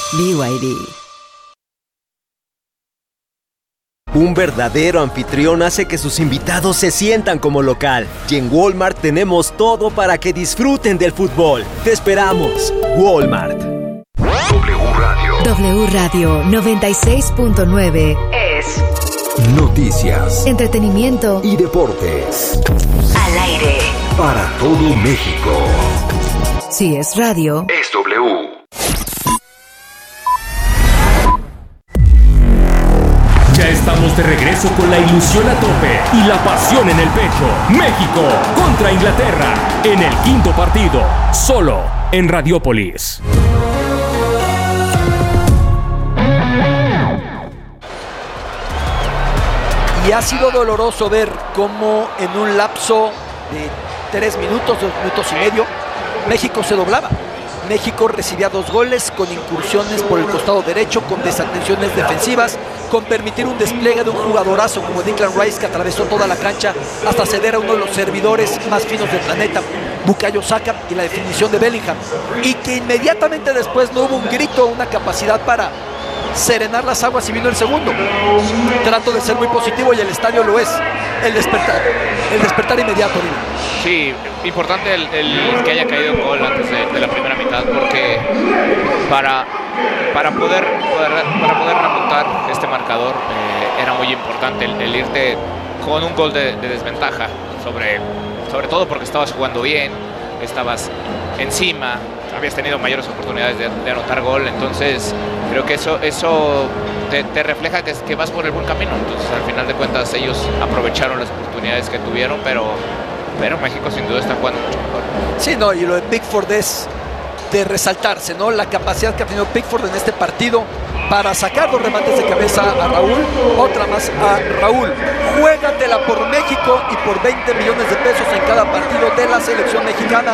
BYD. Un verdadero anfitrión hace que sus invitados se sientan como local. Y en Walmart tenemos todo para que disfruten del fútbol. ¡Te esperamos! Walmart. W Radio 96.9 es noticias, entretenimiento y deportes. Al aire. Para todo México. Si es radio, es W. Ya estamos de regreso con la ilusión a tope y la pasión en el pecho. México contra Inglaterra en el quinto partido, solo en Radiópolis. Y ha sido doloroso ver cómo en un lapso de 3 minutos, 2 minutos y medio, México se doblaba. México recibía 2 goles con incursiones por el costado derecho, con desatenciones defensivas, con permitir un despliegue de un jugadorazo como Declan Rice, que atravesó toda la cancha hasta ceder a uno de los servidores más finos del planeta, Bukayo Saka, y la definición de Bellingham. Y que inmediatamente después no hubo un grito, una capacidad para serenar las aguas, y vino el segundo. Trato de ser muy positivo y el estadio lo es. El despertar inmediato, Dino. Sí, importante el que haya caído un gol antes de la primera mitad, porque para poder remontar este marcador era muy importante el irte con un gol de desventaja, sobre todo porque estabas jugando bien, estabas encima, habías tenido mayores oportunidades de anotar gol. Entonces creo que eso te refleja que vas por el buen camino. Entonces al final de cuentas ellos aprovecharon las oportunidades que tuvieron, pero México sin duda está jugando mucho mejor. Sí, no, y lo de Pickford es de resaltarse, ¿no? La capacidad que ha tenido Pickford en este partido para sacar 2 remates de cabeza a Raúl, otra más a Raúl. Juégatela por México y por 20 millones de pesos en cada partido de la selección mexicana.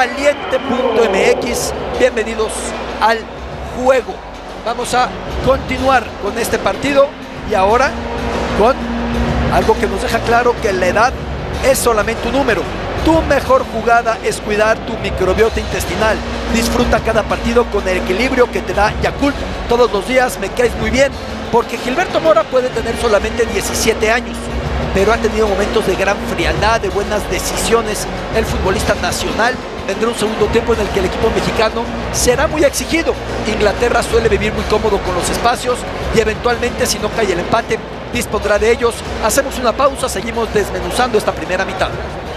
Caliente.mx. Bienvenidos al juego. Vamos a continuar con este partido y ahora con algo que nos deja claro que la edad es solamente un número. Tu mejor jugada es cuidar tu microbiota intestinal. Disfruta cada partido con el equilibrio que te da Yakult. Todos los días me caes muy bien, porque Gilberto Mora puede tener solamente 17 años, pero ha tenido momentos de gran frialdad, de buenas decisiones. El futbolista nacional tendrá un segundo tiempo en el que el equipo mexicano será muy exigido. Inglaterra suele vivir muy cómodo con los espacios y eventualmente, si no cae el empate, dispondrá de ellos. Hacemos una pausa, seguimos desmenuzando esta primera mitad.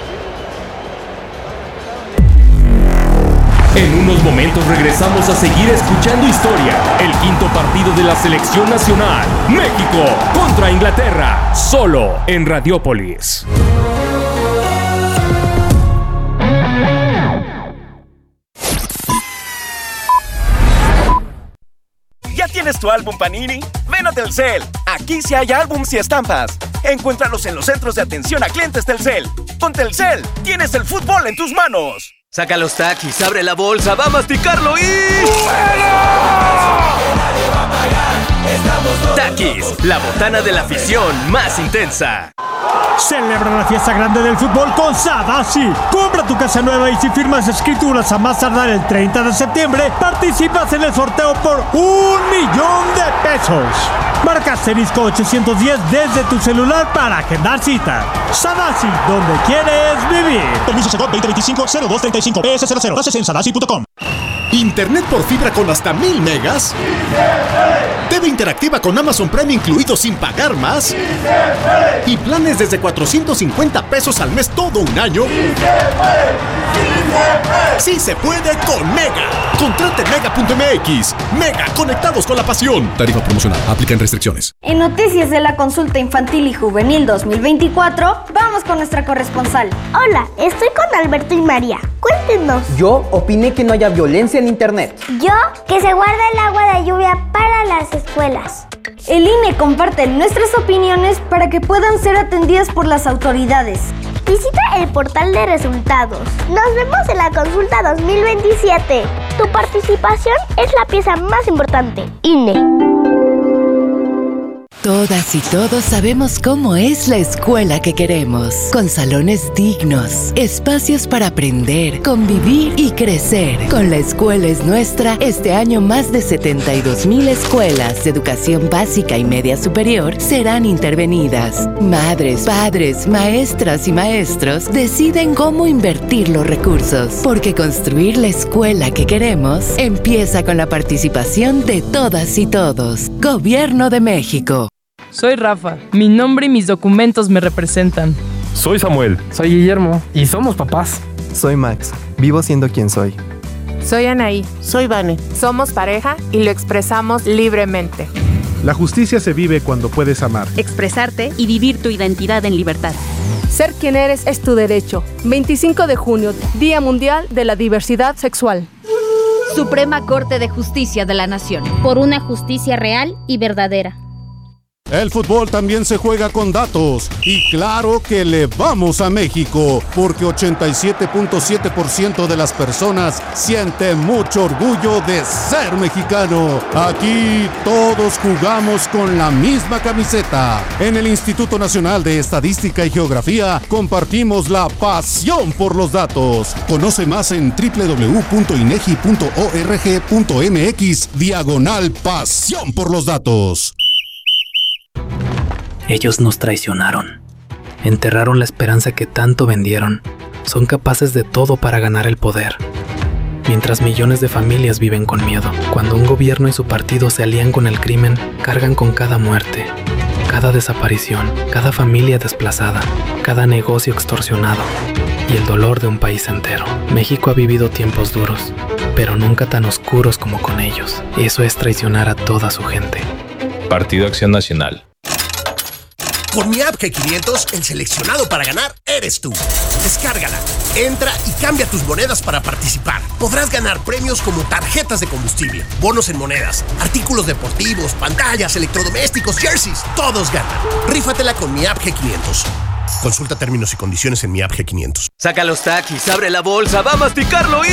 En unos momentos regresamos a seguir escuchando historia. El quinto partido de la selección nacional. México contra Inglaterra. Solo en Radiópolis. ¿Ya tienes tu álbum Panini? Ven a Telcel. Aquí sí hay álbums y estampas. Encuéntralos en los centros de atención a clientes Telcel. Con Telcel, tienes el fútbol en tus manos. Saca los Takis, abre la bolsa, va a masticarlo y... Takis, la botana de la afición más intensa. Celebra la fiesta grande del fútbol con Sadasi. Compra tu casa nueva y si firmas escrituras a más tardar el 30 de septiembre, participas en el sorteo por $1,000,000. Marca asterisco 810 desde tu celular para agendar cita. Sadasi, donde quieres vivir. Permiso Segov 2025-0235 PS00. Bases en sadasi.com. ¿Internet por fibra con hasta 1000 megas? TV interactiva con Amazon Prime incluido sin pagar más. Y planes desde 450 pesos al mes todo un año. ¡Sí se puede con Mega! Contrate Mega.mx. Mega, conectados con la pasión. Tarifa promocional. Aplican restricciones. En Noticias de la Consulta Infantil y Juvenil 2024, vamos con nuestra corresponsal. Hola, estoy con Alberto y María. Cuéntenos. Yo opiné que no haya violencia en internet. Yo, que se guarda el agua de lluvia para las escuelas. El INE comparte nuestras opiniones para que puedan ser atendidas por las autoridades. Visita el portal de resultados. Nos vemos en la consulta 2027. Tu participación es la pieza más importante. INE. Todas y todos sabemos cómo es la escuela que queremos, con salones dignos, espacios para aprender, convivir y crecer. Con La Escuela es Nuestra, este año más de 72,000 escuelas de educación básica y media superior serán intervenidas. Madres, padres, maestras y maestros deciden cómo invertir los recursos, porque construir la escuela que queremos empieza con la participación de todas y todos. Gobierno de México. Soy Rafa. Mi nombre y mis documentos me representan. Soy Samuel. Soy Guillermo. Y somos papás. Soy Max. Vivo siendo quien soy. Soy Anaí. Soy Vane. Somos pareja y lo expresamos libremente. La justicia se vive cuando puedes amar, expresarte y vivir tu identidad en libertad. Ser quien eres es tu derecho. 25 de junio, Día Mundial de la Diversidad Sexual. Suprema Corte de Justicia de la Nación. Por una justicia real y verdadera. El fútbol también se juega con datos y claro que le vamos a México porque 87.7% de las personas siente mucho orgullo de ser mexicano. Aquí todos jugamos con la misma camiseta. En el Instituto Nacional de Estadística y Geografía compartimos la pasión por los datos. Conoce más en www.inegi.org.mx/pasión por los datos. Ellos nos traicionaron, enterraron la esperanza que tanto vendieron, son capaces de todo para ganar el poder. Mientras millones de familias viven con miedo, cuando un gobierno y su partido se alían con el crimen, cargan con cada muerte, cada desaparición, cada familia desplazada, cada negocio extorsionado y el dolor de un país entero. México ha vivido tiempos duros, pero nunca tan oscuros como con ellos. Eso es traicionar a toda su gente. Partido Acción Nacional. Con mi app G500, el seleccionado para ganar eres tú. Descárgala, entra y cambia tus monedas para participar. Podrás ganar premios como tarjetas de combustible, bonos en monedas, artículos deportivos, pantallas, electrodomésticos, jerseys. Todos ganan. Rífatela con mi app G500. Consulta términos y condiciones en mi app G500. Saca los taquis, abre la bolsa, va a masticarlo y...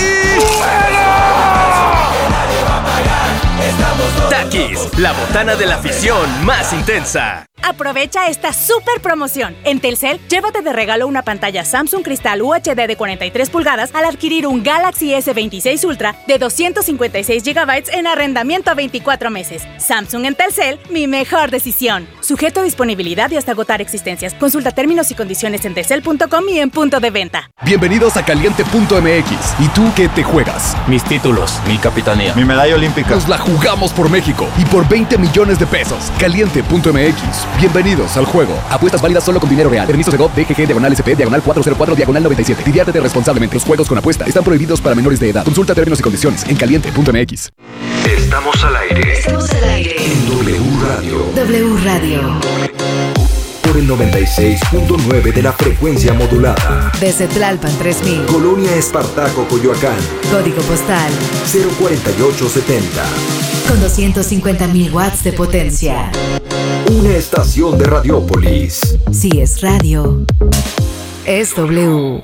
Takis, la botana de la afición más intensa. Aprovecha esta super promoción. En Telcel, llévate de regalo una pantalla Samsung Cristal UHD de 43 pulgadas al adquirir un Galaxy S26 Ultra de 256 GB en arrendamiento a 24 meses. Samsung en Telcel, mi mejor decisión. Sujeto a disponibilidad y hasta agotar existencias. Consulta términos y condiciones en telcel.com y en punto de venta. Bienvenidos a Caliente.mx. ¿Y tú qué te juegas? Mis títulos, mi capitanía, mi medalla olímpica. Nos la jugamos por México y por 20 millones de pesos. Caliente.mx. Bienvenidos al juego. Apuestas válidas solo con dinero real. Permiso de GOV, DGG, /SP, 404/97. Diviértete responsablemente. Los juegos con apuesta están prohibidos para menores de edad. Consulta términos y condiciones en Caliente.mx. Estamos al aire. Estamos al aire. En W Radio. W Radio. Por el 96.9 de la frecuencia modulada. Desde Tlalpan 3000. Colonia Espartaco, Coyoacán. Código postal 04870. Con 250,000 watts de potencia. Una estación de Radiópolis. Si es radio, es W.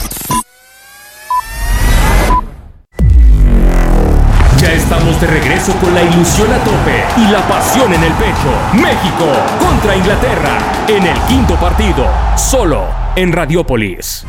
Ya estamos de regreso con la ilusión a tope y la pasión en el pecho. México contra Inglaterra en el quinto partido, solo en Radiópolis.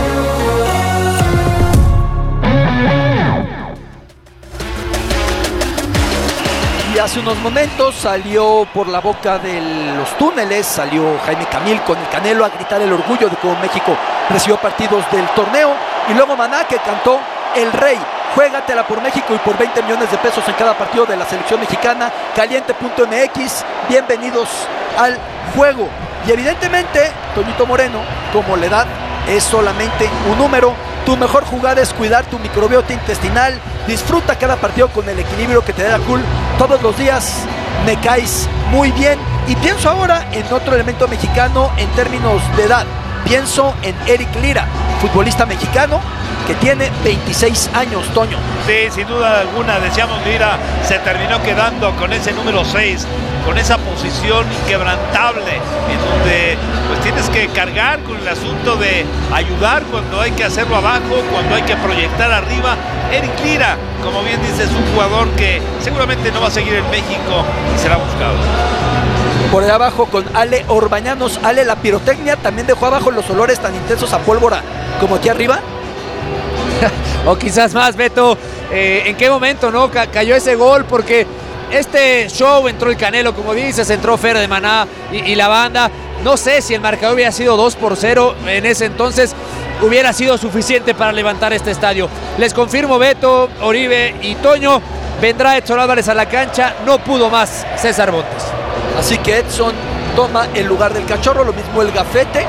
Y hace unos momentos salió por la boca de los túneles, salió Jaime Camil con el Canelo a gritar el orgullo de cómo México recibió partidos del torneo. Y luego Maná, que cantó El Rey. Juégatela por México y por 20 millones de pesos en cada partido de la selección mexicana. Caliente.mx, bienvenidos al juego. Y evidentemente, Toñito Moreno, como la edad es solamente un número, tu mejor jugada es cuidar tu microbiota intestinal. Disfruta cada partido con el equilibrio que te da Cool. Todos los días me caes muy bien. Y pienso ahora en otro elemento mexicano en términos de edad. Pienso en Eric Lira, futbolista mexicano que tiene 26 años, Toño. Sí, sin duda alguna, decíamos, Lira se terminó quedando con ese número 6, con esa posición inquebrantable, en donde pues tienes que cargar con el asunto de ayudar cuando hay que hacerlo abajo, cuando hay que proyectar arriba, Eric Lira, como bien dice, es un jugador que seguramente no va a seguir en México y será buscado. Por ahí abajo con Ale Orbañanos. Ale, la pirotecnia también dejó abajo los olores tan intensos a pólvora como aquí arriba. O quizás más, Beto. ¿En qué momento no cayó ese gol? Porque este show entró el Canelo, como dices, entró Fer de Maná y la banda. No sé si el marcador hubiera sido 2-0 en ese entonces, hubiera sido suficiente para levantar este estadio. Les confirmo, Beto, Oribe y Toño, vendrá Edson Álvarez a la cancha, no pudo más César Montes. Así que Edson toma el lugar del Cachorro, lo mismo el Gafete.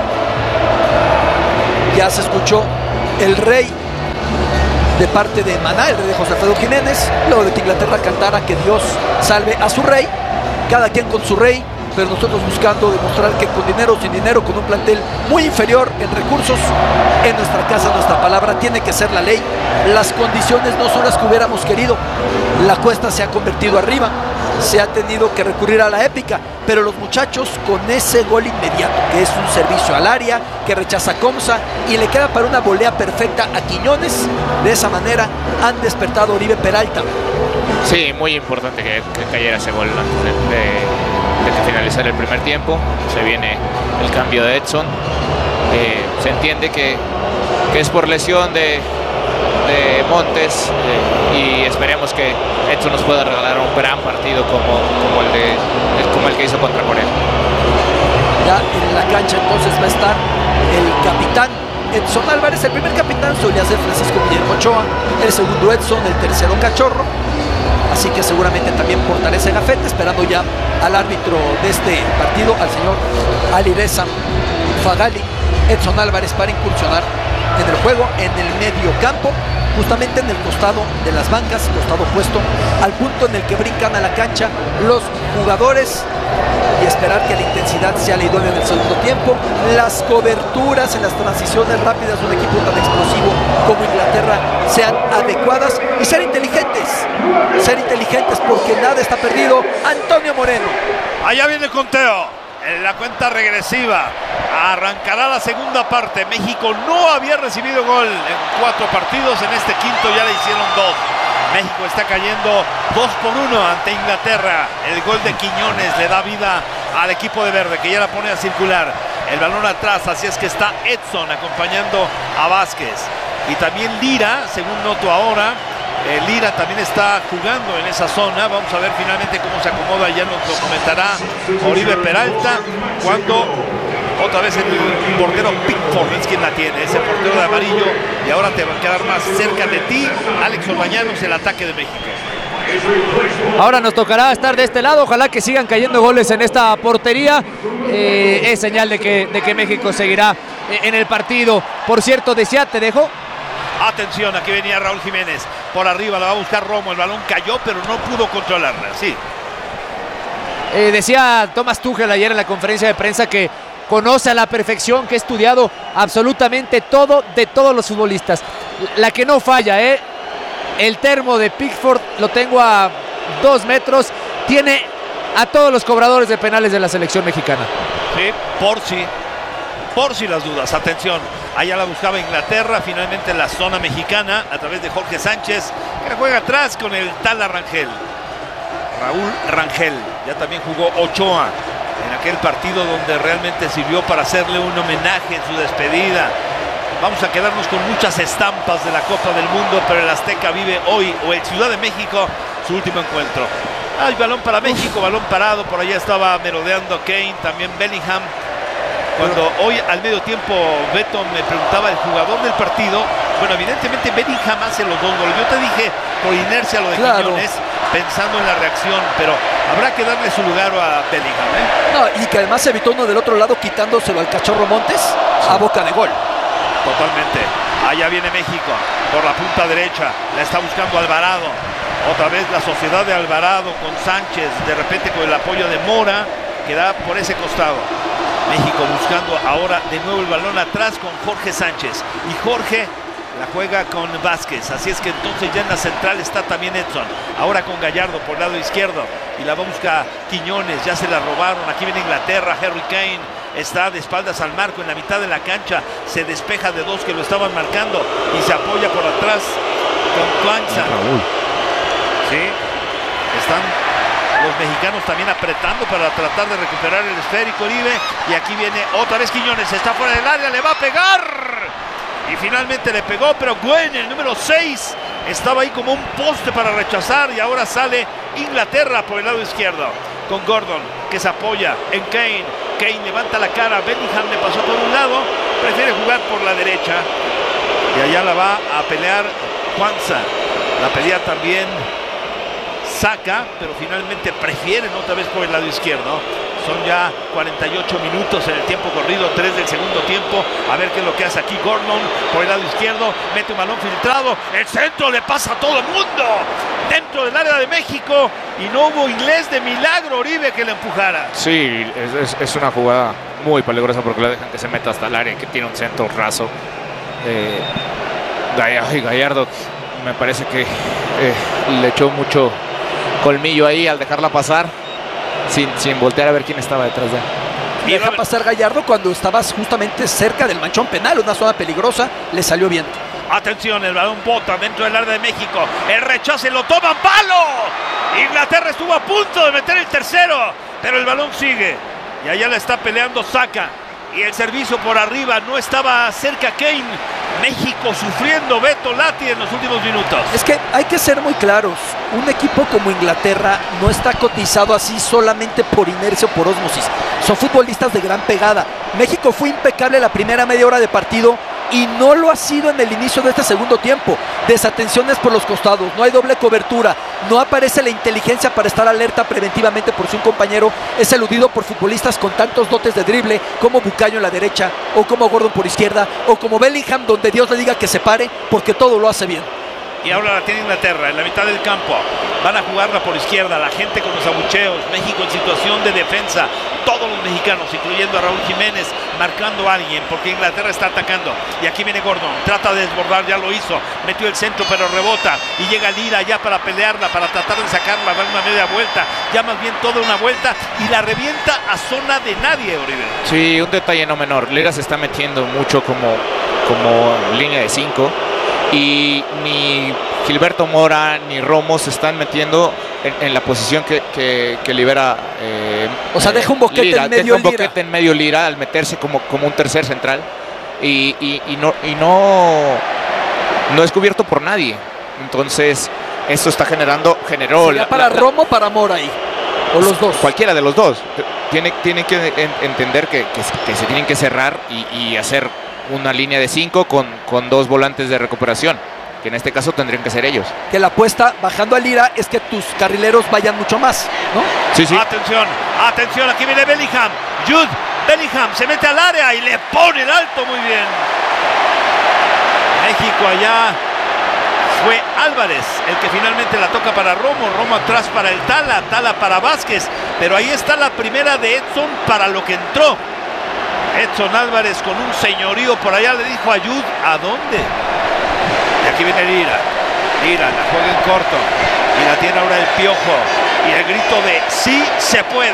Ya se escuchó el rey de parte de Maná, el rey de José Alfredo Jiménez, luego de que Inglaterra cantara que Dios salve a su rey, cada quien con su rey, pero nosotros buscando demostrar que con dinero o sin dinero, con un plantel muy inferior en recursos, en nuestra casa, nuestra palabra tiene que ser la ley. Las condiciones no son las que hubiéramos querido, la cuesta se ha convertido arriba, se ha tenido que recurrir a la épica, pero los muchachos con ese gol inmediato, que es un servicio al área, que rechaza Comsa y le queda para una volea perfecta a Quiñones, de esa manera han despertado a Oribe Peralta. Sí, muy importante que cayera ese gol antes de que finalizara el primer tiempo. Se viene el cambio de Edson, se entiende que es por lesión de Montes, y esperemos que Edson nos pueda regalar un gran partido como el que hizo contra Corea. Ya en la cancha entonces va a estar el capitán Edson Álvarez. El primer capitán solía ser Francisco Guillermo Ochoa, el segundo Edson, el tercero Cachorro, así que seguramente también portará ese gafete, esperando ya al árbitro de este partido, al señor Alireza Fagali. Edson Álvarez para incursionar en el juego, en el medio campo, justamente en el costado de las bancas, costado opuesto al punto en el que brincan a la cancha los jugadores, y esperar que la intensidad sea la idónea en el segundo tiempo. Las coberturas en las transiciones rápidas de un equipo tan explosivo como Inglaterra sean adecuadas y ser inteligentes porque nada está perdido. Antonio Moreno. Allá viene el conteo. En la cuenta regresiva arrancará la segunda parte. México no había recibido gol en 4 partidos, en este quinto ya le hicieron 2. México está cayendo 2-1 ante Inglaterra. El gol de Quiñones le da vida al equipo de verde, que ya la pone a circular. El balón atrás, así es que está Edson acompañando a Vázquez. Y también Lira, según noto ahora, Lira también está jugando en esa zona. Vamos a ver finalmente cómo se acomoda, ya nos lo comentará Oribe Peralta, cuando otra vez el portero Pickford es quien la tiene, ese portero de amarillo, y ahora te va a quedar más cerca de ti Alex Orbañanos, el ataque de México. Ahora nos tocará estar de este lado, ojalá que sigan cayendo goles en esta portería. Es señal de que México seguirá en el partido. Por cierto, decía, te dejo. Atención, aquí venía Raúl Jiménez, por arriba la va a buscar Romo, el balón cayó pero no pudo controlarla, sí. Decía Thomas Tuchel ayer en la conferencia de prensa que conoce a la perfección, que ha estudiado absolutamente todo de todos los futbolistas. La que no falla, el termo de Pickford lo tengo a 2 metros, tiene a todos los cobradores de penales de la selección mexicana. Sí, por si las dudas, atención. Allá la buscaba Inglaterra, finalmente en la zona mexicana, a través de Jorge Sánchez, que juega atrás con el tal Rangel. Raúl Rangel, ya también jugó Ochoa en aquel partido donde realmente sirvió para hacerle un homenaje en su despedida. Vamos a quedarnos con muchas estampas de la Copa del Mundo, pero el Azteca vive hoy, o el Ciudad de México, su último encuentro. Hay balón para México, balón parado, por allá estaba merodeando Kane, también Bellingham. Cuando hoy al medio tiempo Beto me preguntaba el jugador del partido, bueno, evidentemente Bellingham hace los 2 goles. Yo te dije por inercia lo de Quiñones, pensando en la reacción, pero habrá que darle su lugar a Bellingham, No, y que además se evitó uno del otro lado quitándoselo al Cachorro Montes a boca de gol. Totalmente. Allá viene México por la punta derecha, la está buscando Alvarado. Otra vez la sociedad de Alvarado con Sánchez, de repente con el apoyo de Mora, que da por ese costado. México buscando ahora de nuevo el balón atrás con Jorge Sánchez, y Jorge la juega con Vázquez, así es que entonces ya en la central está también Edson, ahora con Gallardo por el lado izquierdo, y la busca Quiñones, ya se la robaron. Aquí viene Inglaterra, Harry Kane está de espaldas al marco en la mitad de la cancha, se despeja de 2 que lo estaban marcando y se apoya por atrás con Kwanzaa. Sí, están los mexicanos también apretando para tratar de recuperar el esférico, Oribe. Y aquí viene otra vez Quiñones, está fuera del área, le va a pegar. Y finalmente le pegó, pero Gwen, el número 6, estaba ahí como un poste para rechazar. Y ahora sale Inglaterra por el lado izquierdo, con Gordon, que se apoya en Kane. Kane levanta la cara, Bellingham le pasó por un lado, prefiere jugar por la derecha. Y allá la va a pelear Kwanzaa. La pelea también Saka, pero finalmente prefieren otra vez por el lado izquierdo. Son ya 48 minutos en el tiempo corrido, 3 del segundo tiempo. A ver qué es lo que hace aquí Gordon por el lado izquierdo. Mete un balón filtrado. El centro le pasa a todo el mundo dentro del área de México. Y no hubo inglés de milagro, Oribe, que le empujara. Sí, es una jugada muy peligrosa porque le dejan que se meta hasta el área, que tiene un centro raso. Gallardo me parece que le echó mucho colmillo ahí al dejarla pasar sin voltear a ver quién estaba detrás de él. Y deja pasar Gallardo cuando estabas justamente cerca del manchón penal, una zona peligrosa, le salió bien. Atención, el balón bota dentro del área de México. El rechace lo toman, palo. Inglaterra estuvo a punto de meter el tercero, pero el balón sigue. Y allá la está peleando Saka. Y el servicio por arriba, no estaba cerca Kane. México sufriendo, Beto Lati, en los últimos minutos. Es que hay que ser muy claros. Un equipo como Inglaterra no está cotizado así solamente por inercia o por ósmosis. Son futbolistas de gran pegada. México fue impecable la primera media hora de partido y no lo ha sido en el inicio de este segundo tiempo. Desatenciones por los costados, no hay doble cobertura, no aparece la inteligencia para estar alerta preventivamente por si un compañero es eludido por futbolistas con tantos dotes de drible como Bucayo en la derecha, o como Gordon por izquierda, o como Bellingham, donde Dios le diga que se pare, porque todo lo hace bien. Y ahora la tiene Inglaterra en la mitad del campo. Van a jugarla por izquierda, la gente con los abucheos. México en situación de defensa. Todos los mexicanos, incluyendo a Raúl Jiménez, marcando a alguien, porque Inglaterra está atacando. Y aquí viene Gordon, trata de desbordar, ya lo hizo. Metió el centro, pero rebota. Y llega Lira ya para pelearla, para tratar de sacarla, dar una media vuelta. Ya más bien toda una vuelta. Y la revienta a zona de nadie, Oribe. Sí, un detalle no menor. Lira se está metiendo mucho como línea de 5. Y ni Gilberto Mora ni Romo se están metiendo en la posición que libera. O sea, deja un boquete Lira, en medio. Deja un boquete en medio Lira al meterse como un tercer central. Y no es cubierto por nadie. Entonces, eso está generó. ¿Para Romo o para Mora ahí? ¿O los dos? Cualquiera de los dos. Tiene que entender que se tienen que cerrar y hacer una línea de 5 con 2 volantes de recuperación, que en este caso tendrían que ser ellos. Que la apuesta bajando a Lira es que tus carrileros vayan mucho más, ¿no? Sí. Atención, aquí viene Bellingham. Jude Bellingham se mete al área y le pone el alto muy bien. México allá fue Álvarez el que finalmente la toca para Romo atrás para el Tala para Vázquez, pero ahí está la primera de Edson para lo que entró. Edson Álvarez con un señorío por allá le dijo a Jude, ¿a dónde? Y aquí viene Lira la juega en corto y la tiene ahora el Piojo y el grito de sí se puede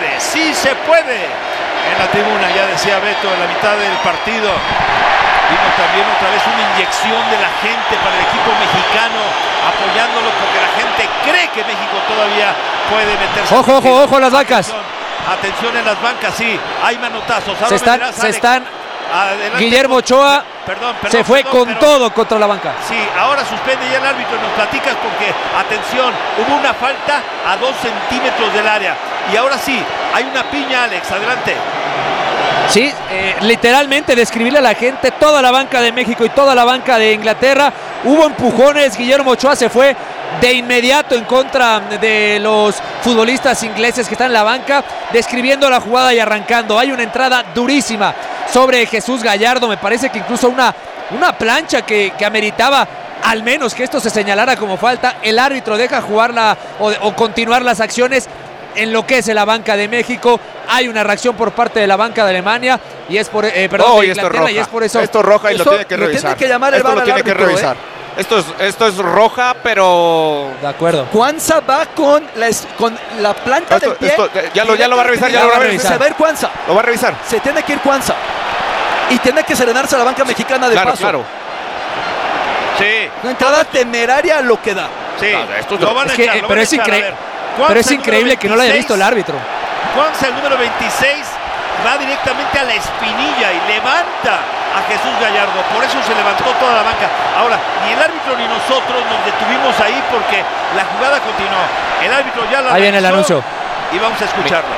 en la tribuna, ya decía Beto, en la mitad del partido. Vimos también otra vez una inyección de la gente para el equipo mexicano, apoyándolo porque la gente cree que México todavía puede meterse. Ojo las vacas. Atención en las bancas, sí, hay manotazos. Ahora se están adelante. Guillermo Ochoa se fue con todo contra la banca. Sí, ahora suspende ya el árbitro, nos platicas porque, atención, hubo una falta a 2 centímetros del área. Y ahora sí, hay una piña, Alex, adelante. Sí, literalmente describirle a la gente, toda la banca de México y toda la banca de Inglaterra. Hubo empujones, Guillermo Ochoa se fue de inmediato en contra de los futbolistas ingleses que están en la banca, describiendo la jugada y arrancando. Hay una entrada durísima sobre Jesús Gallardo, me parece que incluso una plancha que ameritaba al menos que esto se señalara como falta. El árbitro deja jugarla o continuar las acciones. Enloquece la banca de México. Hay una reacción por parte de la banca de Alemania y es por de Inglaterra, y es por eso. Esto es roja y lo tiene que revisar. Tiene que llamar el VAR al árbitro, Esto es roja, pero de acuerdo. Kwanzaa va con la planta del pie. Ya lo va a revisar, Se va a ir Kwanzaa. Lo va a revisar. Se tiene que ir Kwanzaa. Y tiene que serenarse a la banca mexicana de paso. Claro. Sí. Una entrada temeraria lo que da. Sí, esto lo van a echar, pero es increíble que no lo haya visto el árbitro. Juanza, el número 26, va directamente a la espinilla y levanta a Jesús Gallardo. Por eso se levantó toda la banca. Ahora, ni el árbitro ni nosotros nos detuvimos ahí porque la jugada continuó. El árbitro ya la ahí viene el anuncio. Y vamos a escucharlo.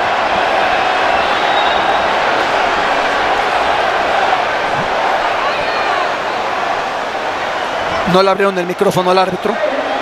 No le abrieron el micrófono al árbitro.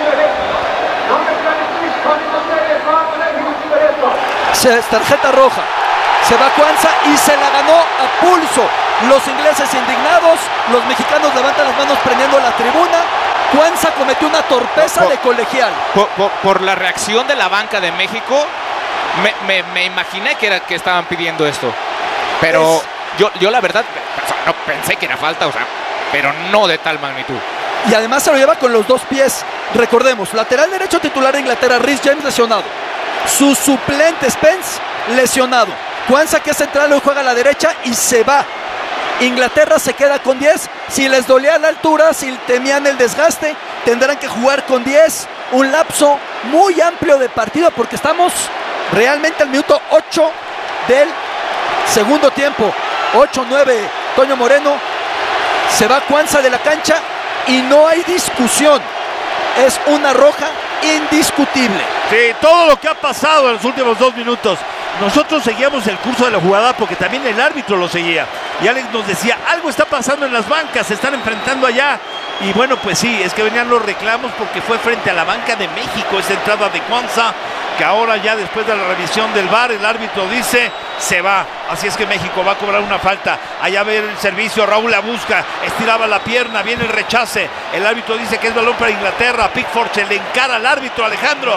Tarjeta roja. Se va Cuanza y se la ganó a pulso. Los ingleses indignados, los mexicanos levantan las manos prendiendo la tribuna. Cuanza cometió una torpeza de colegial. Por la reacción de la banca de México, me imaginé que estaban pidiendo esto. Pero yo la verdad no pensé que era falta, pero no de tal magnitud. Y además se lo lleva con los dos pies. Recordemos, lateral derecho titular de Inglaterra, Reece James lesionado. Su suplente Spence lesionado. Cuanza, que es central, hoy juega a la derecha y se va. Inglaterra se queda con 10. Si les dolía la altura, si temían el desgaste, tendrán que jugar con 10. Un lapso muy amplio de partido porque estamos realmente al minuto 8 del segundo tiempo. 8-9, Toño Moreno. Se va Cuanza de la cancha y no hay discusión. Es una roja indiscutible. Sí, todo lo que ha pasado en los últimos 2 minutos. Nosotros seguíamos el curso de la jugada porque también el árbitro lo seguía. Y Alex nos decía, algo está pasando en las bancas, se están enfrentando allá. Y bueno, pues sí, es que venían los reclamos porque fue frente a la banca de México esa entrada de Cuanza, que ahora ya después de la revisión del VAR, el árbitro dice, se va. Así es que México va a cobrar una falta. Allá ve el servicio, Raúl la busca, estiraba la pierna, viene el rechace. El árbitro dice que es balón para Inglaterra. Pickford se le encara al árbitro, Alejandro.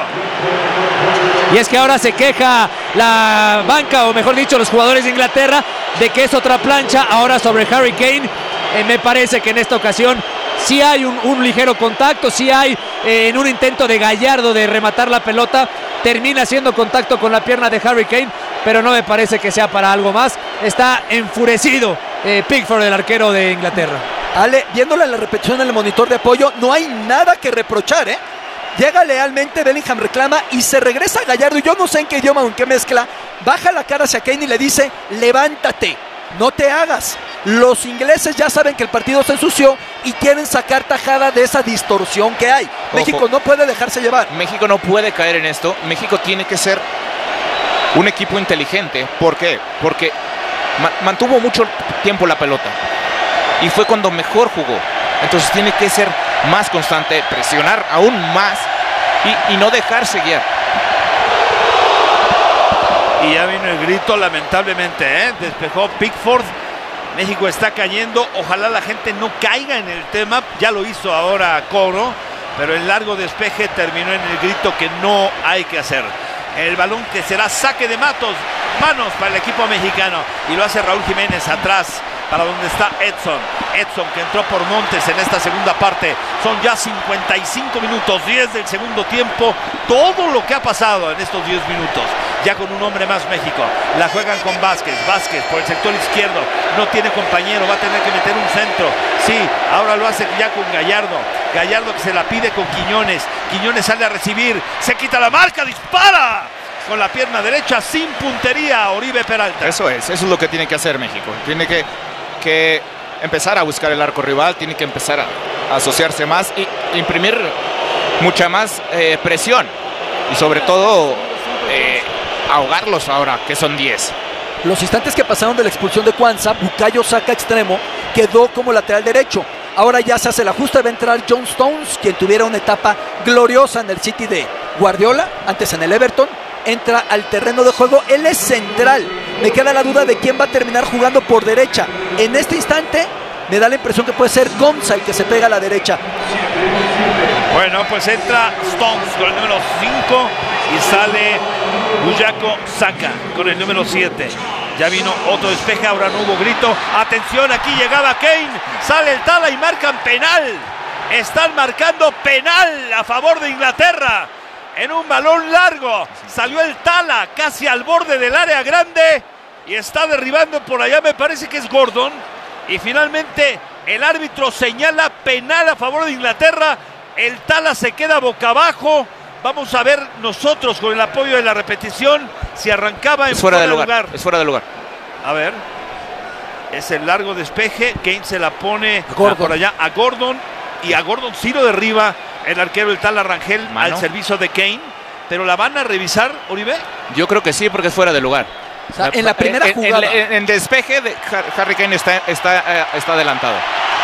Y es que ahora se queja la banca, o mejor dicho, los jugadores de Inglaterra, de que es otra plancha ahora sobre Harry Kane. Me parece que en esta ocasión sí hay un ligero contacto, sí hay en un intento de Gallardo de rematar la pelota, termina haciendo contacto con la pierna de Harry Kane, pero no me parece que sea para algo más. Está enfurecido Pickford, el arquero de Inglaterra. Ale, viéndola en la repetición en el monitor de apoyo, no hay nada que reprochar, ¿eh? Llega lealmente, Bellingham reclama y se regresa a Gallardo, y yo no sé en qué idioma o en qué mezcla, baja la cara hacia Kane y le dice, levántate, no te hagas. Los ingleses ya saben que el partido se ensució y quieren sacar tajada de esa distorsión que hay. Ojo. México no puede dejarse llevar. México no puede caer en esto. México tiene que ser un equipo inteligente. ¿Por qué? Porque mantuvo mucho tiempo la pelota y fue cuando mejor jugó. Entonces tiene que ser más constante, presionar aún más y no dejarse guiar. Y ya vino el grito, lamentablemente, despejó Pickford. México está cayendo, ojalá la gente no caiga en el tema, ya lo hizo ahora Coro, pero el largo despeje terminó en el grito que no hay que hacer. El balón que será saque de manos para el equipo mexicano, y lo hace Raúl Jiménez atrás, para donde está Edson, que entró por Montes en esta segunda parte. Son ya 55 minutos, 10 del segundo tiempo. Todo lo que ha pasado en estos 10 minutos. Ya con un hombre más México. La juegan con Vázquez por el sector izquierdo. No tiene compañero, va a tener que meter un centro. Sí, ahora lo hace ya con Gallardo. Gallardo que se la pide con Quiñones. Quiñones sale a recibir, se quita la marca, dispara con la pierna derecha sin puntería, Oribe Peralta. Eso es lo que tiene que hacer México. Tiene que empezar a buscar el arco rival, tiene que empezar a asociarse más y imprimir mucha más presión y sobre todo ahogarlos ahora que son 10. Los instantes que pasaron de la expulsión de Cuanza, Bukayo Saka extremo quedó como lateral derecho. Ahora ya se hace el ajuste, va a entrar John Stones, quien tuviera una etapa gloriosa en el City de Guardiola, antes en el Everton. Entra al terreno de juego, él es central. Me queda la duda de quién va a terminar jugando por derecha. En este instante me da la impresión que puede ser Gonza el que se pega a la derecha. Bueno, pues entra Stones con el número 5 y sale Bukayo Saka con el número 7. Ya vino otro despeje, ahora no hubo grito. Atención, aquí llegaba Kane, sale el Tala y marcan penal. Están marcando penal a favor de Inglaterra. En un balón largo salió el Tala casi al borde del área grande y está derribando por allá, me parece que es Gordon. Y finalmente el árbitro señala penal a favor de Inglaterra. El Tala se queda boca abajo. Vamos a ver nosotros con el apoyo de la repetición si arrancaba en fuera de lugar. Es fuera de lugar. A ver. Es el largo despeje. Kane se la pone por allá a Gordon. Y a Gordon sí lo derriba el arquero del Tala Rangel al servicio de Kane. Pero la van a revisar, Oribe. Yo creo que sí, porque es fuera de lugar. O sea, en la primera jugada. En despeje, Harry Kane está adelantado.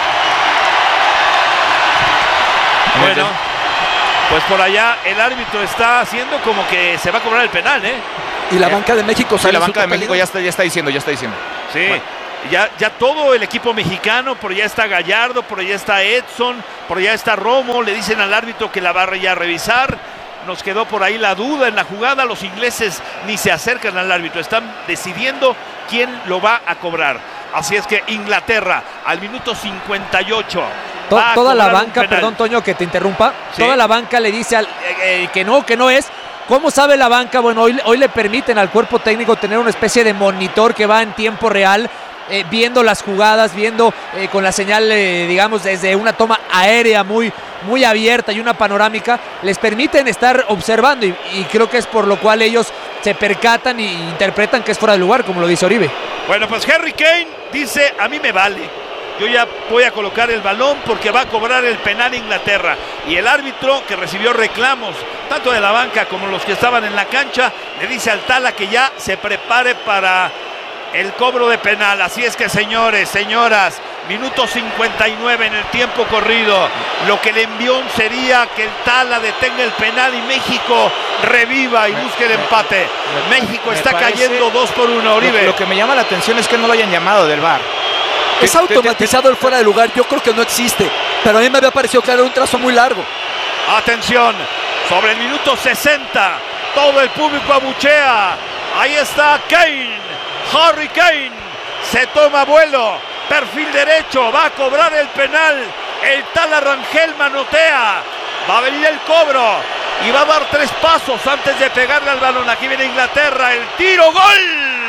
Bueno, pues por allá el árbitro está haciendo como que se va a cobrar el penal, ¿eh? Y la banca de México sale. Sí, la banca de México ya está diciendo. Sí, bueno. ya todo el equipo mexicano, por allá está Gallardo, por allá está Edson, por allá está Romo, le dicen al árbitro que la va a revisar. Nos quedó por ahí la duda en la jugada, los ingleses ni se acercan al árbitro, están decidiendo quién lo va a cobrar. Así es que Inglaterra al minuto 58. Toda la banca, perdón Toño que te interrumpa, ¿sí? Toda la banca le dice que no es. ¿Cómo sabe la banca? Bueno, hoy le permiten al cuerpo técnico tener una especie de monitor que va en tiempo real, viendo las jugadas, viendo con la señal, digamos, desde una toma aérea muy abierta y una panorámica, les permiten estar observando y creo que es por lo cual ellos se percatan y interpretan que es fuera de lugar, como lo dice Oribe. Bueno, pues Harry Kane dice, a mí me vale. Yo ya voy a colocar el balón porque va a cobrar el penal Inglaterra. Y el árbitro, que recibió reclamos, tanto de la banca como los que estaban en la cancha, le dice al Tala que ya se prepare para el cobro de penal. Así es que, señores, señoras, minuto 59 en el tiempo corrido. Lo que le envió sería que el Tala detenga el penal y México reviva y busque el empate. México está cayendo 2-1, Oribe. Lo que me llama la atención es que no lo hayan llamado del VAR. Es automatizado el fuera de lugar, yo creo que no existe, pero a mí me había parecido que era un trazo muy largo. Atención, sobre el minuto 60, todo el público abuchea. Ahí está Kane, Harry Kane, se toma vuelo, perfil derecho, va a cobrar el penal. El Tala Rangel manotea, va a venir el cobro y va a dar 3 pasos antes de pegarle al balón. Aquí viene Inglaterra, el tiro, gol.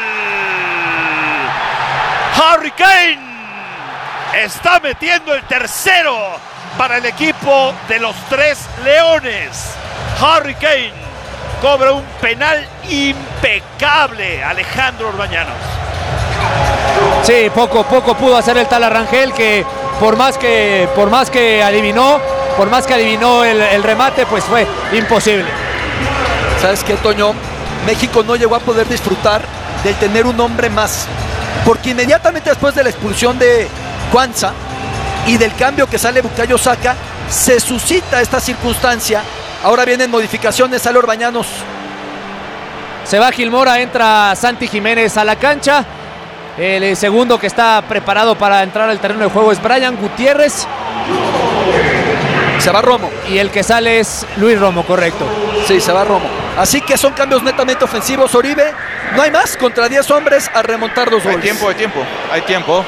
Harry Kane está metiendo el tercero para el equipo de los 3 Leones. Harry Kane cobra un penal impecable, Alejandro Orbañanos. Sí, poco pudo hacer el Tala Rangel, que por más que adivinó el remate, pues fue imposible. ¿Sabes qué, Toño? México no llegó a poder disfrutar del tener un hombre más, porque inmediatamente después de la expulsión de Kwanza y del cambio que sale Bukayo Saka, se suscita esta circunstancia. Ahora vienen modificaciones, sale Orbañanos. Se va Gilmora, entra Santi Jiménez a la cancha. El segundo que está preparado para entrar al terreno de juego es Brian Gutiérrez. Se va Romo. Y el que sale es Luis Romo, correcto. Sí, se va Romo. Así que son cambios netamente ofensivos, Oribe. No hay más, contra 10 hombres a remontar 2 goles. Hay tiempo.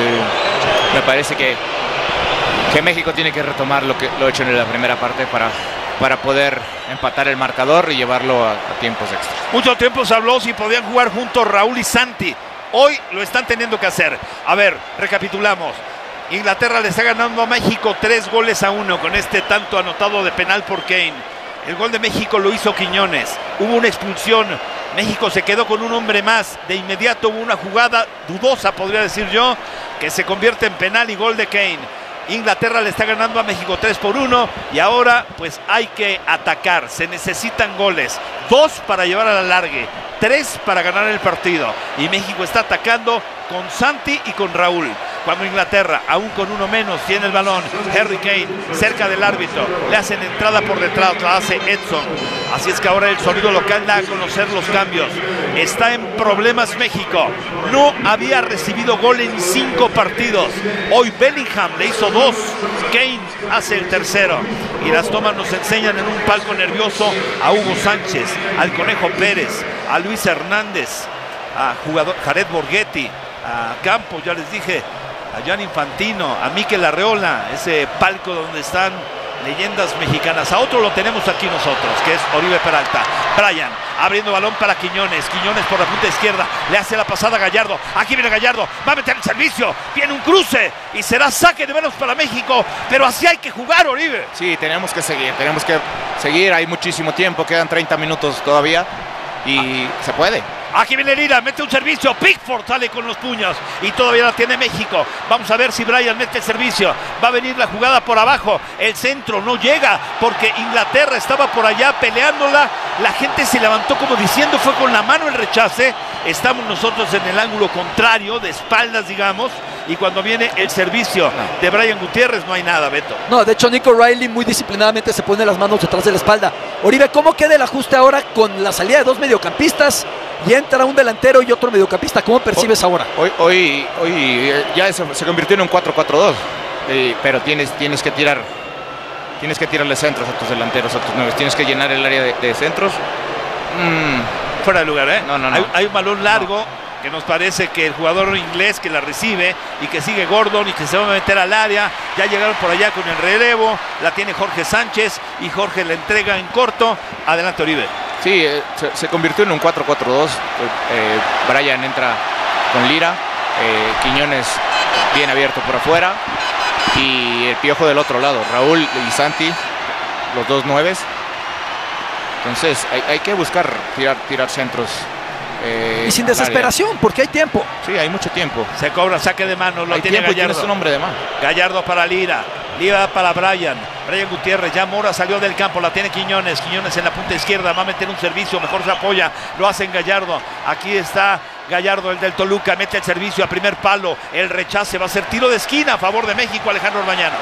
Me parece que México tiene que retomar lo hecho en la primera parte para poder empatar el marcador y llevarlo a tiempos extras. Mucho tiempo se habló si podían jugar juntos Raúl y Santi. Hoy lo están teniendo que hacer. A ver, recapitulamos. Inglaterra le está ganando a México 3-1 con este tanto anotado de penal por Kane. El gol de México lo hizo Quiñones. Hubo una expulsión. México se quedó con un hombre más. De inmediato hubo una jugada dudosa, podría decir yo, que se convierte en penal y gol de Kane. Inglaterra le está ganando a México 3-1 y ahora pues hay que atacar. Se necesitan goles. 2 para llevar a la largue. 3 para ganar el partido. Y México está atacando con Santi y con Raúl. Cuando Inglaterra, aún con uno menos, tiene el balón. Harry Kane cerca del árbitro. Le hacen entrada por detrás, la hace Edson. Así es que ahora el sonido local da a conocer los cambios. Está en problemas México. No había recibido gol en 5 partidos. Hoy Bellingham le hizo 2. Kane hace el tercero. Y las tomas nos enseñan en un palco nervioso a Hugo Sánchez, al Conejo Pérez, a Luis Hernández, a jugador Jared Borghetti, a Campos, ya les dije, a Jan Infantino, a Mikel Arreola, ese palco donde están leyendas mexicanas. A otro lo tenemos aquí nosotros, que es Oribe Peralta. Bryan abriendo balón para Quiñones. Quiñones por la punta izquierda. Le hace la pasada a Gallardo. Aquí viene Gallardo. Va a meter el servicio. Viene un cruce. Y será saque de manos para México. Pero así hay que jugar, Oribe. Sí, tenemos que seguir. Hay muchísimo tiempo. Quedan 30 minutos todavía. Y se puede. Aquí viene Lira, mete un servicio, Pickford sale con los puños y todavía la tiene México. Vamos a ver si Bryan mete el servicio. Va a venir la jugada por abajo, el centro no llega porque Inglaterra estaba por allá peleándola. La gente se levantó como diciendo, fue con la mano el rechace. Estamos nosotros en el ángulo contrario, de espaldas digamos. Y cuando viene el servicio de Bryan Gutiérrez no hay nada, Beto. No, de hecho Nico Riley muy disciplinadamente se pone las manos detrás de la espalda. Oribe, ¿cómo queda el ajuste ahora con la salida de dos mediocampistas y entra un delantero y otro mediocampista? ¿Cómo percibes ahora? Hoy ya se convirtió en un 4-4-2, pero tienes que tirarle centros a tus delanteros, a tus nueve. Tienes que llenar el área de centros. Fuera de lugar, ¿eh? No. Hay un balón largo. Que nos parece que el jugador inglés que la recibe y que sigue Gordon y que se va a meter al área, ya llegaron por allá con el relevo, la tiene Jorge Sánchez y Jorge la entrega en corto. Adelante, Oribe. Sí, se convirtió en un 4-4-2. Bryan entra con Lira, Quiñones bien abierto por afuera y el Piojo del otro lado, Raúl y Santi, los dos nueves. Entonces hay que buscar tirar centros. Y sin desesperación, porque hay tiempo. Sí, hay mucho tiempo. Se cobra saque de mano, lo tiene Gallardo. Tienes un hombre de mano. Gallardo para Lira. Lira para Bryan Gutiérrez, ya Mora salió del campo, la tiene Quiñones en la punta izquierda, va a meter un servicio, mejor se apoya, lo hace en Gallardo. Aquí está Gallardo, el del Toluca, mete el servicio a primer palo, el rechace va a ser tiro de esquina a favor de México, Alejandro Orbañanos.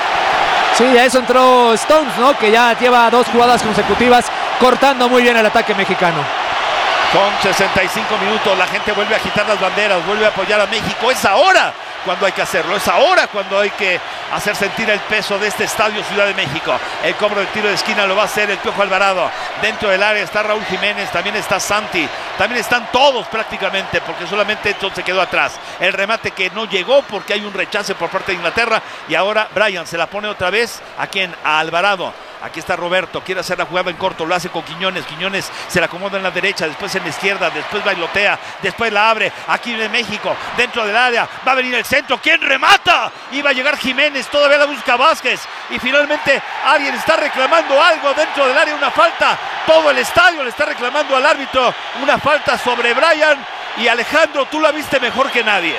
Sí, a eso entró Stones, ¿no? Que ya lleva 2 jugadas consecutivas cortando muy bien el ataque mexicano. Con 65 minutos, la gente vuelve a agitar las banderas, vuelve a apoyar a México. Es ahora cuando hay que hacerlo, es ahora cuando hay que hacer sentir el peso de este estadio Ciudad de México. El cobro del tiro de esquina lo va a hacer el Piojo Alvarado. Dentro del área está Raúl Jiménez, también está Santi, también están todos prácticamente, porque solamente Edson se quedó atrás. El remate que no llegó porque hay un rechace por parte de Inglaterra. Y ahora Bryan se la pone otra vez, ¿a quién? A Alvarado. Aquí está Roberto, quiere hacer la jugada en corto, lo hace con Quiñones. Quiñones se la acomoda en la derecha, después en la izquierda, después bailotea, después la abre. Aquí viene México, dentro del área, va a venir el centro. ¿Quién remata? Iba a llegar Jiménez, todavía la busca Vázquez. Y finalmente alguien está reclamando algo dentro del área, una falta. Todo el estadio le está reclamando al árbitro una falta sobre Bryan. Y Alejandro, tú la viste mejor que nadie.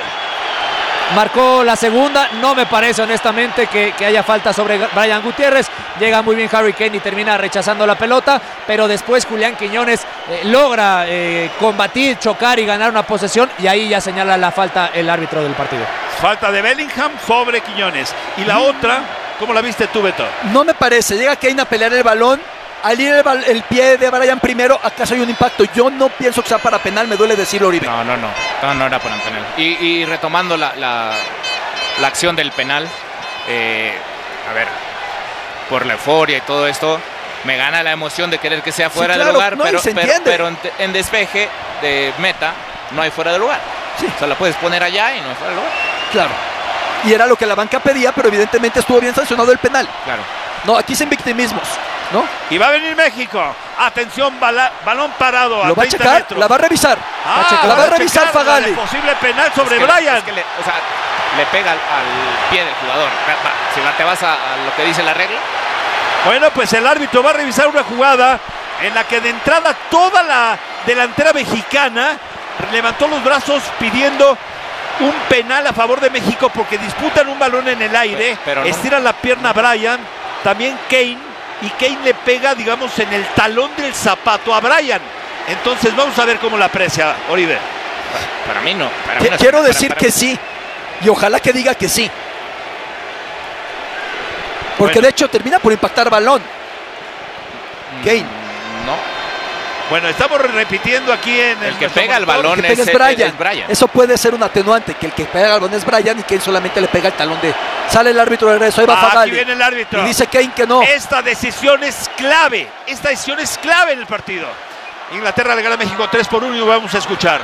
Marcó la segunda, no me parece honestamente que haya falta sobre Bryan Gutiérrez. Llega muy bien Harry Kane y termina rechazando la pelota, pero después Julián Quiñones logra combatir, chocar y ganar una posesión, y ahí ya señala la falta el árbitro del partido. Falta de Bellingham sobre Quiñones. Y la otra, ¿cómo la viste tú, Beto? No me parece, llega Kane a pelear el balón. Al ir el pie de Bryan primero, ¿acaso hay un impacto? Yo no pienso que sea para penal, me duele decirlo, Oribe. No era para penal. Y retomando la acción del penal, a ver, por la euforia y todo esto, me gana la emoción de querer que sea fuera de lugar, pero en despeje de meta no hay fuera de lugar. Sí. O sea, la puedes poner allá y no hay fuera de lugar. Claro. Y era lo que la banca pedía, pero evidentemente estuvo bien sancionado el penal. Claro. No, aquí sin victimismos, ¿no? Y va a venir México. Atención, balón parado a 30 ¿Lo va a checar? metros. La va a revisar. La va a revisar Fagali. Posible penal sobre Bryan. Le pega al pie del jugador. Si te vas a lo que dice la regla. Bueno, pues el árbitro va a revisar una jugada en la que de entrada toda la delantera mexicana levantó los brazos pidiendo un penal a favor de México porque disputan un balón en el aire, estiran la pierna a Bryan, también Kane, y Kane le pega, digamos, en el talón del zapato a Bryan. Entonces vamos a ver cómo la aprecia Oribe. Para mí no. Quiero decir que sí, y ojalá que diga que sí. Porque de hecho termina por impactar balón. Kane. No. Bueno, estamos repitiendo aquí en el que pega el balón es Bryan. Eso puede ser un atenuante, que el que pega el balón es Bryan y Kane solamente le pega el talón de... Sale el árbitro de regreso, ahí va Fagali. Aquí viene el árbitro. Y dice Kane que no. Esta decisión es clave. Esta decisión es clave en el partido. Inglaterra le gana a México 3-1 y vamos a escuchar.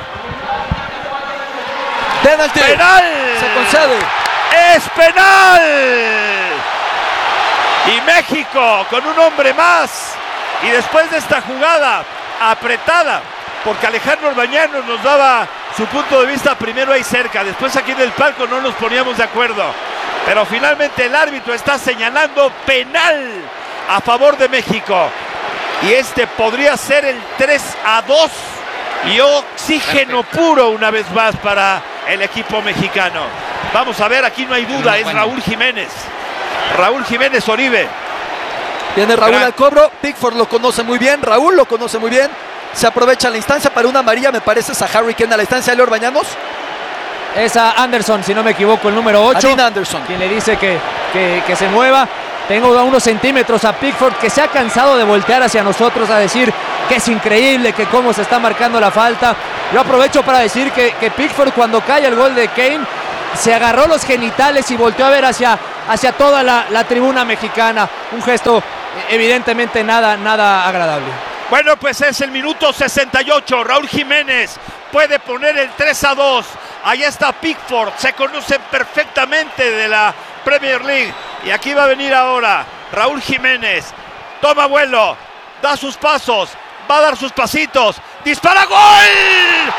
¡Penalti! ¡Penal! Se concede. ¡Es penal! Y México con un hombre más. Y después de esta jugada apretada, porque Alejandro Orbañanos nos daba su punto de vista primero ahí cerca, después aquí en el palco no nos poníamos de acuerdo, pero finalmente el árbitro está señalando penal a favor de México, y este podría ser el 3-2 y oxígeno puro una vez más para el equipo mexicano. Vamos a ver, aquí no hay duda, es Raúl Jiménez Oribe. Viene Raúl al cobro, Pickford lo conoce muy bien, Raúl lo conoce muy bien. Se aprovecha la instancia para una amarilla, me parece, es a Harry Kane a la instancia de Leo Orbañanos. Es a Anderson, si no me equivoco, el número 8. Dean Anderson. Quien le dice que se mueva. Tengo a unos centímetros a Pickford, que se ha cansado de voltear hacia nosotros a decir que es increíble, que cómo se está marcando la falta. Yo aprovecho para decir que Pickford, cuando cae el gol de Kane, se agarró los genitales y volteó a ver hacia toda la tribuna mexicana. Un gesto evidentemente nada agradable. Bueno, pues es el minuto 68. Raúl Jiménez puede poner el 3-2. Ahí está Pickford. Se conocen perfectamente de la Premier League. Y aquí va a venir ahora Raúl Jiménez. Toma vuelo. Da sus pasos. Va a dar sus pasitos. ¡Dispara! ¡Gol!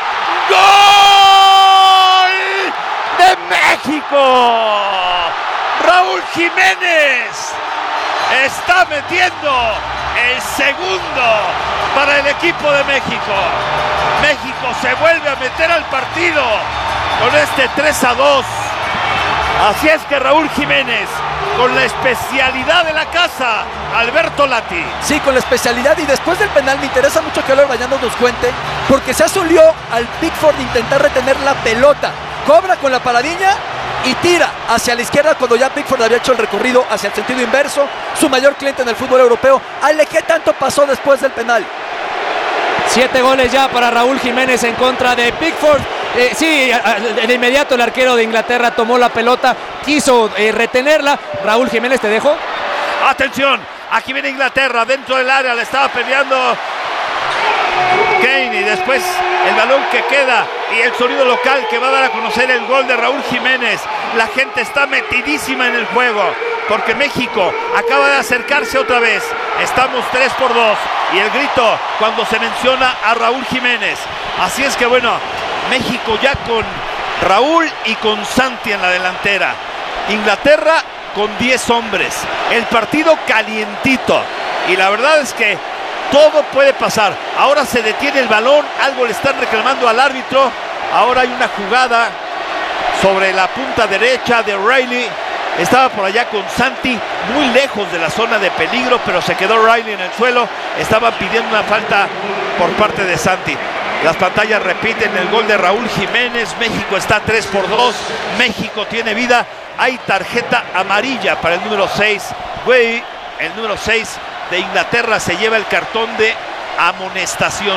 ¡Gol! ¡De México! Raúl Jiménez está metiendo el segundo para el equipo de México. México se vuelve a meter al partido con este 3-2. Así es que Raúl Jiménez, con la especialidad de la casa, Alberto Lati. Sí, con la especialidad, y después del penal me interesa mucho que Leo Orbañanos nos cuente, porque se asulió al Pickford de intentar retener la pelota. Cobra con la paradilla y tira hacia la izquierda cuando ya Pickford había hecho el recorrido hacia el sentido inverso. Su mayor cliente en el fútbol europeo. Ale, ¿qué tanto pasó después del penal? 7 goles ya para Raúl Jiménez en contra de Pickford. Sí, de inmediato el arquero de Inglaterra tomó la pelota, quiso retenerla. Raúl Jiménez, te dejo. Atención, aquí viene Inglaterra dentro del área, le estaba peleando Kane, y después el balón que queda y el sonido local que va a dar a conocer el gol de Raúl Jiménez. La gente está metidísima en el juego porque México acaba de acercarse otra vez. Estamos 3-2 y el grito cuando se menciona a Raúl Jiménez. Así es que bueno, México ya con Raúl y con Santi en la delantera. Inglaterra con 10 hombres. El partido calientito y la verdad es que todo puede pasar. Ahora se detiene el balón, algo le están reclamando al árbitro. Ahora hay una jugada sobre la punta derecha de Riley. Estaba por allá con Santi, muy lejos de la zona de peligro, pero se quedó Riley en el suelo. Estaban pidiendo una falta por parte de Santi. Las pantallas repiten el gol de Raúl Jiménez. México está 3-2. México tiene vida. Hay tarjeta amarilla para el número 6. Güey, el número 6 de Inglaterra se lleva el cartón de amonestación.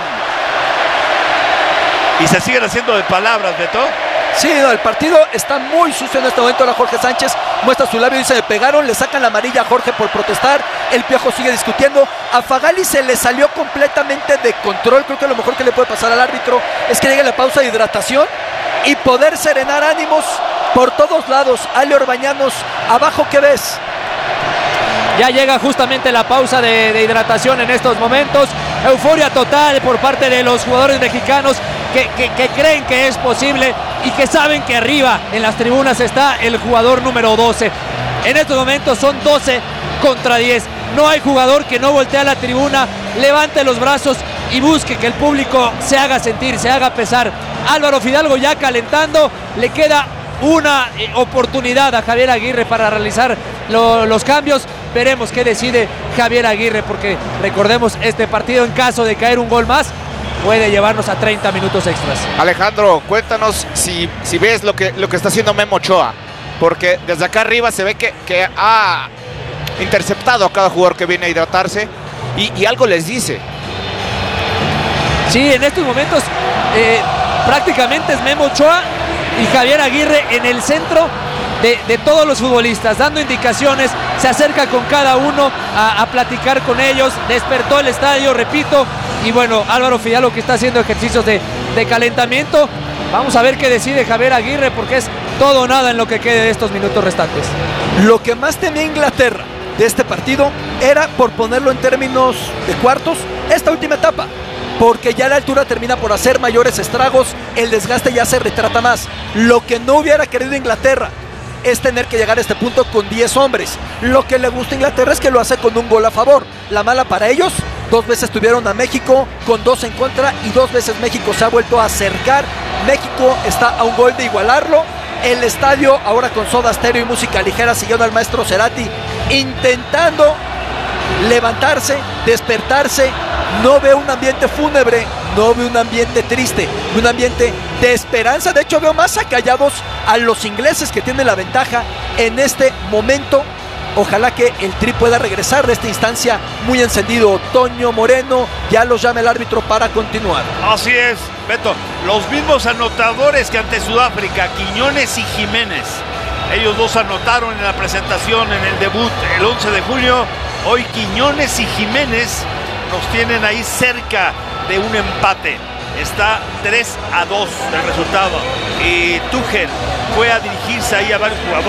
Y se siguen haciendo de palabras, Beto. Sí, no, el partido está muy sucio en este momento. Ahora Jorge Sánchez muestra su labio y dice: me pegaron, le sacan la amarilla a Jorge por protestar. El Piojo sigue discutiendo. A Fagali se le salió completamente de control. Creo que lo mejor que le puede pasar al árbitro es que llegue la pausa de hidratación y poder serenar ánimos por todos lados. Ale Orbañanos, abajo, ¿qué ves? Ya llega justamente la pausa de hidratación en estos momentos. Euforia total por parte de los jugadores mexicanos que creen que es posible y que saben que arriba en las tribunas está el jugador número 12. En estos momentos son 12 contra 10. No hay jugador que no voltee a la tribuna, levante los brazos y busque que el público se haga sentir, se haga pesar. Álvaro Fidalgo ya calentando, le queda una oportunidad a Javier Aguirre para realizar los cambios. Veremos qué decide Javier Aguirre, porque recordemos, este partido, en caso de caer un gol más, puede llevarnos a 30 minutos extras. Alejandro, cuéntanos si ves lo que está haciendo Memo Ochoa, porque desde acá arriba se ve que ha interceptado a cada jugador que viene a hidratarse y algo les dice. Sí, en estos momentos prácticamente es Memo Ochoa y Javier Aguirre en el centro de todos los futbolistas, dando indicaciones. Se acerca con cada uno a platicar con ellos. Despertó el estadio, repito. Y bueno, Álvaro Fidalgo, que está haciendo ejercicios de calentamiento. Vamos a ver qué decide Javier Aguirre, porque es todo o nada en lo que quede de estos minutos restantes. Lo que más temía Inglaterra de este partido era, por ponerlo en términos de cuartos, esta última etapa, porque ya la altura termina por hacer mayores estragos, el desgaste ya se retrata más. Lo que no hubiera querido Inglaterra es tener que llegar a este punto con 10 hombres. Lo que le gusta a Inglaterra es que lo hace con un gol a favor. La mala para ellos, 2 veces tuvieron a México con 2 en contra y 2 veces México se ha vuelto a acercar. México está a un gol de igualarlo. El estadio, ahora con Soda Stereo y música ligera, siguiendo al maestro Cerati, intentando levantarse, despertarse. No veo un ambiente fúnebre, no veo un ambiente triste, un ambiente de esperanza. De hecho, veo más acallados a los ingleses, que tienen la ventaja en este momento. Ojalá que el Tri pueda regresar de esta instancia muy encendido. Toño Moreno, ya los llama el árbitro para continuar. Así es, Beto. Los mismos anotadores que ante Sudáfrica, Quiñones y Jiménez. Ellos dos anotaron en la presentación, en el debut, el 11 de julio. Hoy Quiñones y Jiménez nos tienen ahí cerca de un empate. Está 3-2 el resultado. Y Tuchel fue a dirigirse ahí a varios jugadores.